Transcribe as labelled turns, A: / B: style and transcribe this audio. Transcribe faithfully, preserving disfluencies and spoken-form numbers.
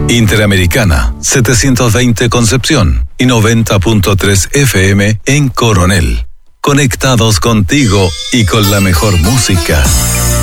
A: Interamericana, setecientos veinte Concepción y noventa punto tres F M en Coronel. Conectados contigo y con la mejor música.